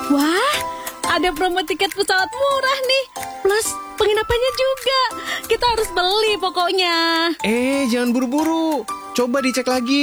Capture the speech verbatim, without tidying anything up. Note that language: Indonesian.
Wah, ada promo tiket pesawat murah nih. Plus penginapannya juga. Kita harus beli pokoknya. Eh, jangan buru-buru. Coba dicek lagi.